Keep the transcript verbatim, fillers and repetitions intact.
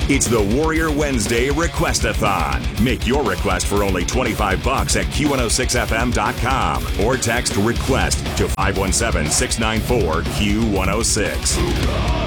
It's the Warrior Wednesday Request-a-thon. Make your request for only twenty-five bucks at Q one oh six F M dot com or text REQUEST to five one seven, six nine four, Q one oh six.